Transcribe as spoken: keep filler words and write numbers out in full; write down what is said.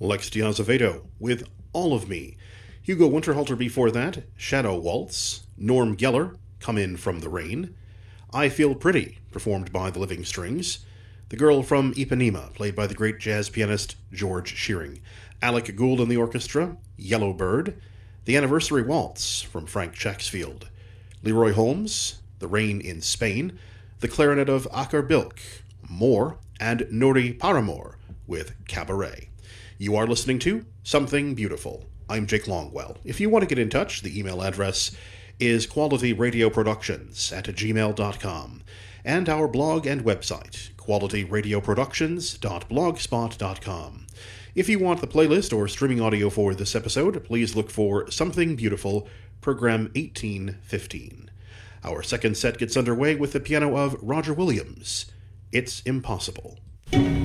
Lex Diazevedo with All of Me. Hugo Winterhalter before that, Shadow Waltz. Norm Geller, Come In From the Rain. I Feel Pretty, performed by the Living Strings. The Girl from Ipanema, played by the great jazz pianist George Shearing. Alec Gould and the orchestra, Yellow Bird. The Anniversary Waltz, from Frank Chacksfield. Leroy Holmes, The Rain in Spain. The Clarinet of Akar Bilk, More, and Nori Paramore with Cabaret. You are listening to Something Beautiful. I'm Jake Longwell. If you want to get in touch, the email address is qualityradioproductions at gmail dot com, and our blog and website, quality radio productions dot blogspot dot com. If you want the playlist or streaming audio for this episode, please look for Something Beautiful, program eighteen fifteen. Our second set gets underway with the piano of Roger Williams. It's Impossible.